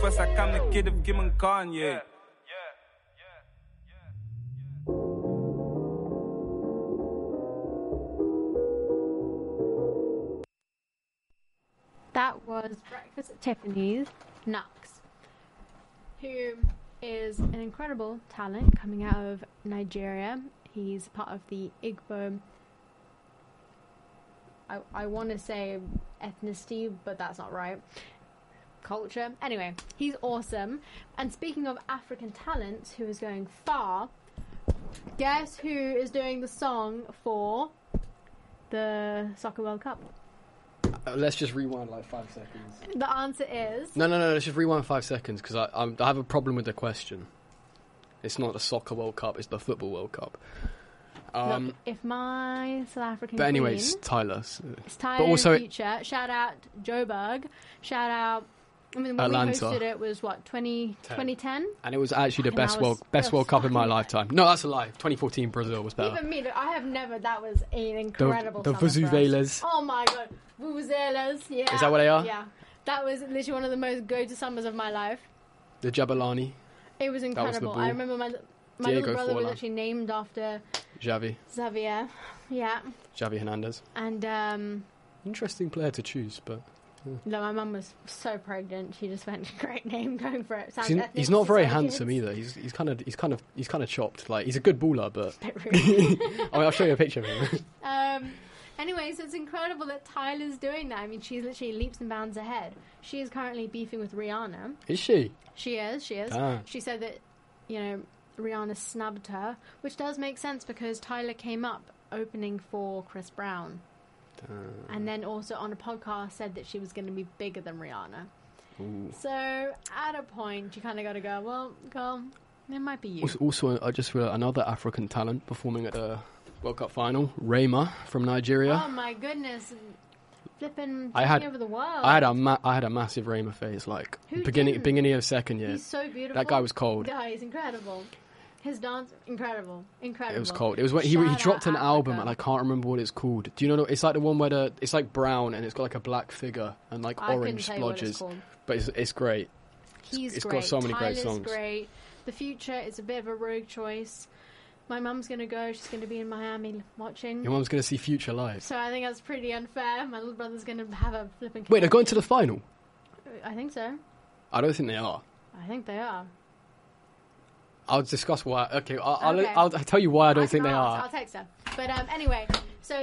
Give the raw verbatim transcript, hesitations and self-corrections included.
was I kan met Kid of Kim and Kanye. That was Breakfast at Tiffany's, Nux, who is an incredible talent coming out of Nigeria. He's part of the Igbo, I, I want to say ethnicity, but that's not right, culture. Anyway, he's awesome. And speaking of African talents who is going far, guess who is doing the song for the Soccer World Cup? Uh, let's just rewind like five seconds. The answer is... No, no, no, let's just rewind five seconds because I, I'm, I have a problem with the question. It's not the Soccer World Cup, it's the Football World Cup. Um, Look, if my South African but anyways, queen, Tyler. it's Tyler but also in the future. Shout out Joburg. Shout out... I mean, when Atlanta. we hosted it was, what, twenty ten? And it was actually the And best I was- world best it World was Cup in my fucking- lifetime. No, that's a lie. twenty fourteen Brazil was better. Even me, look, I have never... That was an incredible the summer for us. Vuvuzelas. Oh my god. Vuvuzelas, yeah. Is that what they are? Yeah. That was literally one of the most go-to summers of my life. The Jabulani, It was was the incredible. ball. I remember my my Diego little brother was Forlan. actually named after Xavi, Xavier. Yeah. Xavi Hernandez. And um Interesting player to choose, but no, my mum was so pregnant. She just went, great name, going for it. Sounds he's, ethnic, he's not very just like handsome kids. either. He's he's kind of he's kind of he's kind of chopped. Like he's a good baller, but Bit rude. I mean, I'll show you a picture of him. um, anyway, so it's incredible that Tyler's doing that. I mean, she's literally leaps and bounds ahead. She is currently beefing with Rihanna. Is she? She is, she is. Ah. She said that, you know, Rihanna snubbed her, which does make sense because Tyler came up opening for Chris Brown. Uh, And then also on a podcast said that she was going to be bigger than Rihanna. ooh. So at a point, you kind of got to go, well, girl, it might be you. Also, also, I just realized another African talent performing at the World Cup final, Rayma from Nigeria. Oh my goodness. Flipping I had- taking over the world. I had a ma- I had a massive Rayma phase, like Who beginning didn't? beginning of second year. He's so beautiful. That guy was cold. Yeah, he's incredible. His dance, incredible. Incredible. It was cold. It was when he he Shout dropped out an album Africa. and I can't remember what it's called. Do you know? It's like the one where the it's like brown and it's got like a black figure and like I couldn't orange tell you what it's splodges. called. But it's it's great. He's it's got great. so many great Tyler's songs. great. The Future is a bit of a rogue choice. My mum's going to go. She's going to be in Miami watching. Your mum's gonna see Future live. So I think that's pretty unfair. My little brother's going to have a flipping... Wait, they're going to the final? I think so. I don't think they are. I think they are. I'll discuss why. Okay, I'll, Okay. I'll, I'll tell you why I don't I think can they ask. are. I'll text her. But um, anyway,